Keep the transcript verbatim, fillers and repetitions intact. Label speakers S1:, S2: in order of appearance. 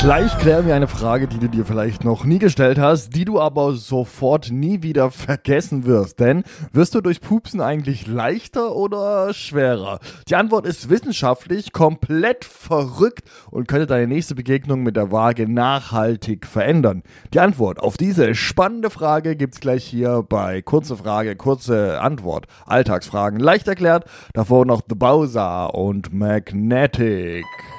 S1: Gleich klären wir eine Frage, die du dir vielleicht noch nie gestellt hast, die du aber sofort nie wieder vergessen wirst. Denn wirst du durch Pupsen eigentlich leichter oder schwerer? Die Antwort ist wissenschaftlich komplett verrückt und könnte deine nächste Begegnung mit der Waage nachhaltig verändern. Die Antwort auf diese spannende Frage gibt's gleich hier bei Kurze Frage, kurze Antwort. Alltagsfragen leicht erklärt. Davor noch The Bowser und Magnetic.